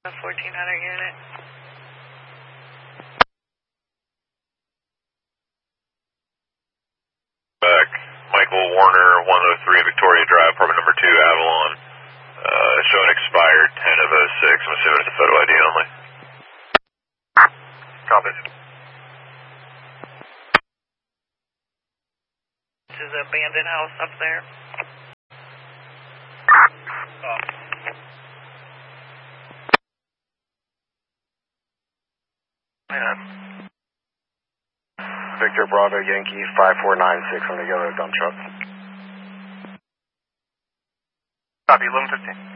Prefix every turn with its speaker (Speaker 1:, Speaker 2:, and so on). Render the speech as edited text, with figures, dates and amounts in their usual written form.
Speaker 1: 1400 unit.
Speaker 2: Back, Michael Warner, 103 Victoria Drive, apartment number 2, Avalon. Showing expired 10 of 06. I'm assuming it's a photo ID only. Copy.
Speaker 1: This is an abandoned house up there.
Speaker 3: Victor Bravo Yankee 5496 on the yellow dump truck.
Speaker 4: Copy, 1115.